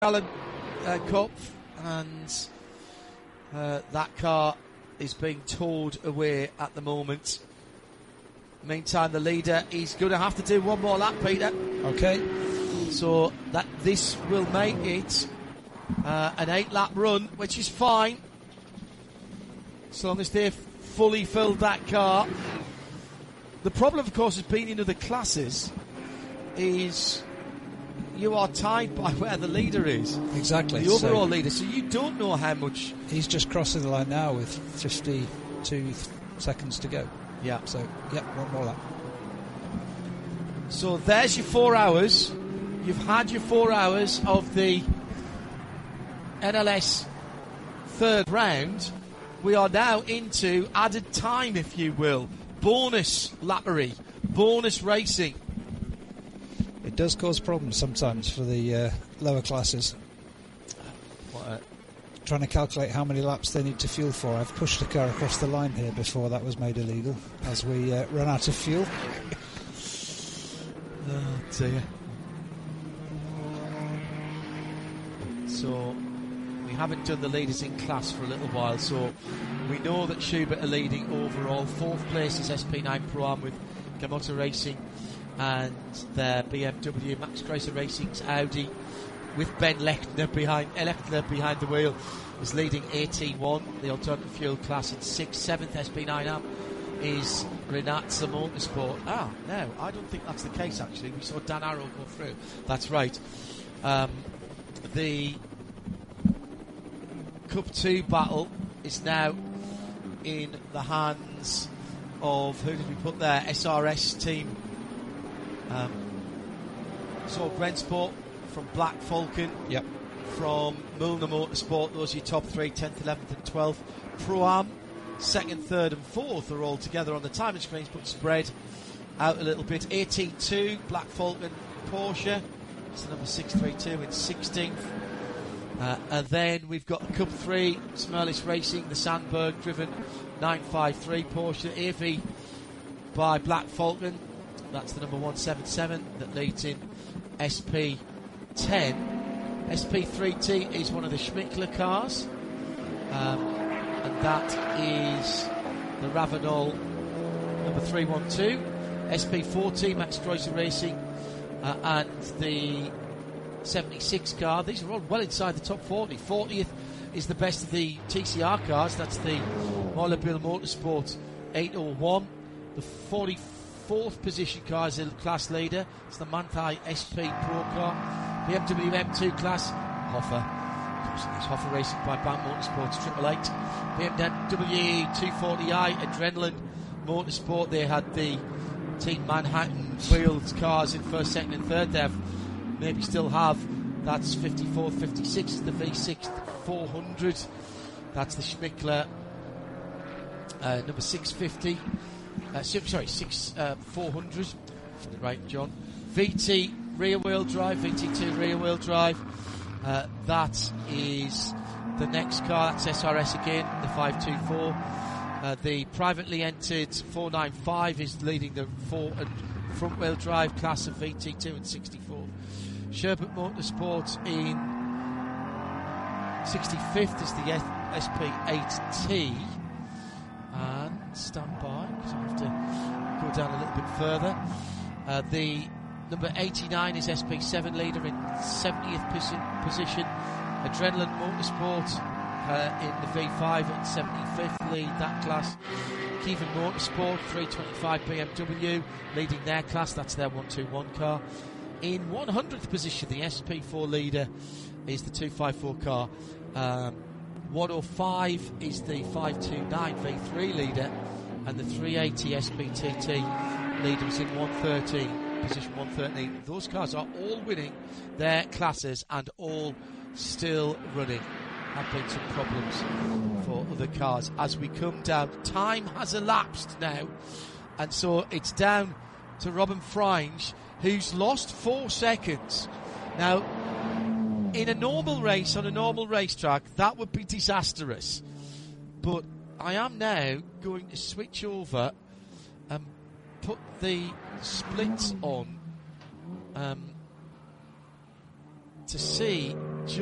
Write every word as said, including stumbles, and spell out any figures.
Alan uh, Cup, and uh, that car is being towed away at the moment. Meantime, the leader is going to have to do one more lap, Peter. Okay. So that this will make it uh, an eight-lap run, which is fine, so long as they've fully filled that car. The problem, of course, has been in other classes is you are tied by where the leader is. Exactly. The overall so leader, so you don't know how much. He's just crossing the line now with fifty-two th- seconds to go. Yeah. So, yeah, one more lap. So there's your four hours. You've had your four hours of the N L S third round. We are now into added time, if you will. Bonus lappery, bonus racing. It does cause problems sometimes for the uh, lower classes. What a Trying to calculate how many laps they need to fuel for. I've pushed the car across the line here before that was made illegal, as we uh, run out of fuel. Oh dear. So we haven't done the leaders in class for a little while, so we know that Schubert are leading overall. Fourth place is S P nine Pro-Am with Gamotta Racing and their B M W. Max Chrysler Racing's Audi with Ben Lechner behind uh, Lechner behind the wheel is leading A T one, the alternative fuel class, in sixth. Seventh S P nine Am is Renatza Motorsport. Ah, no, I don't think that's the case actually. We saw Dan Arrow go through. That's right. Um, the Cup two battle is now in the hands of, who did we put there? S R S team. Um, so Rennsport from Black Falcon. Yep. From Milner Motorsport, those are your top three, tenth, eleventh and twelfth. Pro-Am, second, third and fourth are all together on the timing screens, but spread out a little bit. A T two, Black Falcon, Porsche, it's the number six three two in sixteenth. Uh, and then we've got Cup three, Smerlis Racing, the Sandberg driven nine five three Porsche, A V by Black Falcon, that's the number one seven seven that leads in S P ten. S P three T is one of the Schmickler cars, um, and that is the Ravenol number three one two. S P forty, Max Chrysler Racing, uh, and the seventy-six car. These are all well inside the top forty. fortieth is the best of the T C R cars. That's the Mollabille Motorsport eight oh one. The forty-fourth position car is the class leader. It's the Manthey S P Pro car. B M W M two class, Hoffer. Of course, it's Hoffer Racing by Bang Motorsports Triple Eight. B M W two forty i Adrenaline Motorsport. They had the Team Manhattan wheels cars in first, second, and third. They've maybe still have. That's fifty-fourth, fifty-sixth is the V six four hundred. That's the Schmickler uh, number six fifty. Uh, sorry, six uh, four hundred. Right, John. V T rear wheel drive, V T two rear wheel drive. Uh, that is the next car. That's S R S again, the five two four. Uh, the privately entered four ninety-five is leading the four and front wheel drive class of V T two and sixty-four. Sherbert Motorsport in sixty-fifth is the S P eight T. And stand by, because I have to go down a little bit further. Uh, the number eighty-nine is S P seven leader in seventieth posi- position. Adrenaline Motorsport uh, in the V five and seventy-fifth lead that class. Kievan Motorsport three twenty-five B M W leading their class. That's their one two one car. In one hundredth position, the S P four leader is the two fifty-four car. Um, one oh five is the five twenty-nine V three leader, and the three eighty S P T T leader is in one thirteen. Position one thirteen. Those cars are all winning their classes and all still running. Have been some problems for other cars as we come down. Time has elapsed now, and so it's down to Robin Freinge, who's lost four seconds. Now, in a normal race on a normal racetrack, that would be disastrous. But I am now going to switch over and put the splits on um, to see